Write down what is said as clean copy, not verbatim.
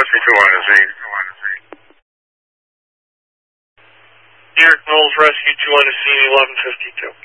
Whiskey 2 on the scene. Derek Knowles, Rescue 2 on the scene, 1152.